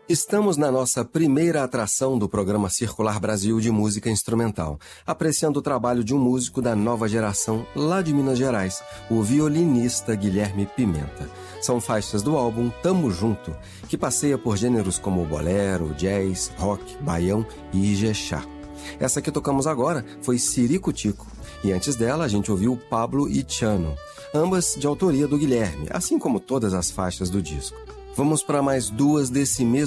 Estamos na nossa primeira atração do programa Circular Brasil de Música Instrumental, apreciando o trabalho de um músico da nova geração lá de Minas Gerais, o violinista Guilherme Pimenta. São faixas do álbum Tamo Junto, que passeia por gêneros como bolero, jazz, rock, baião e ijexá. Essa que tocamos agora foi Siricutico, e antes dela a gente ouviu Pablo e Chano, ambas de autoria do Guilherme, assim como todas as faixas do disco. Vamos para mais duas desse mesmo